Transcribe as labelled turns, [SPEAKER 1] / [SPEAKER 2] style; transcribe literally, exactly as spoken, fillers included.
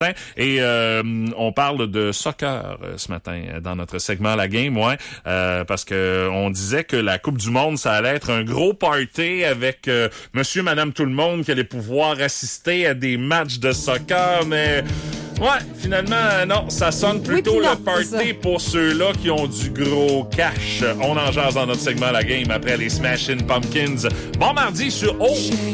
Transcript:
[SPEAKER 1] Et euh, on parle de soccer euh, ce matin dans notre segment La Game, ouais, euh, parce que on disait que la Coupe du Monde, ça allait être un gros party avec euh, Monsieur, Madame, tout le monde qui allait pouvoir assister à des matchs de soccer, mais ouais, finalement, non, ça sonne plutôt
[SPEAKER 2] oui, non,
[SPEAKER 1] le party pour ceux-là qui ont du gros cash. On en jase dans notre segment La Game après les Smashing Pumpkins. Bon mardi sur O!